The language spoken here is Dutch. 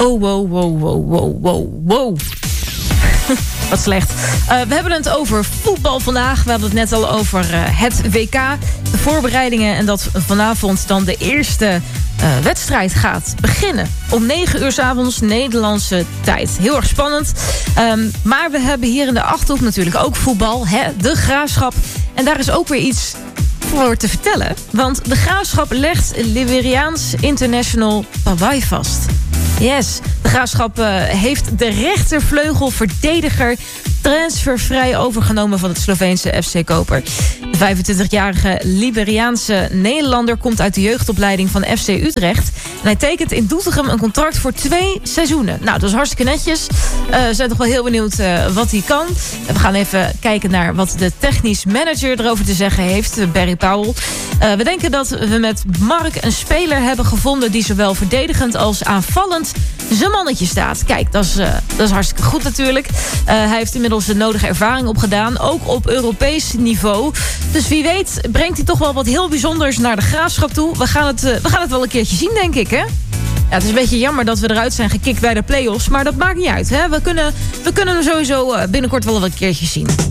Oh, wow. Wat slecht. We hebben het over voetbal vandaag. We hadden het net al over het WK. De voorbereidingen en dat vanavond dan de eerste wedstrijd gaat beginnen. Om 9 uur 's avonds Nederlandse tijd. Heel erg spannend. Maar we hebben hier in de Achterhoek natuurlijk ook voetbal. De Graafschap. En daar is ook weer iets voor te vertellen. Want de Graafschap legt Liberiaans international Pawai vast. Yes, de Graafschap heeft de rechtervleugelverdediger transfervrij overgenomen van het Sloveense FC Koper. De 25-jarige Liberiaanse Nederlander komt uit de jeugdopleiding van FC Utrecht. En hij tekent in Doetinchem een contract voor 2 seizoenen. Nou, dat is hartstikke netjes. We zijn toch wel heel benieuwd wat hij kan. We gaan even kijken naar wat de technisch manager erover te zeggen heeft, Barry Powell. We denken dat we met Mark een speler hebben gevonden die zowel verdedigend als aanvallend zijn mannetje staat. Kijk, dat is hartstikke goed natuurlijk. Hij heeft inmiddels de nodige ervaring opgedaan, ook op Europees niveau. Dus wie weet brengt hij toch wel wat heel bijzonders naar de Graafschap toe. We gaan het wel een keertje zien, denk ik, hè? Ja, het is een beetje jammer dat we eruit zijn gekikt bij de play-offs, maar dat maakt niet uit, hè? We kunnen hem sowieso binnenkort wel een keertje zien.